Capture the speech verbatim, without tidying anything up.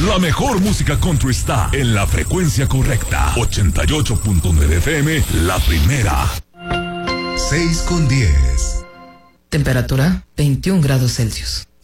La mejor música country está en la frecuencia correcta. ochenta y ocho punto nueve F M, la primera. seis con diez. Temperatura veintiún grados Celsius.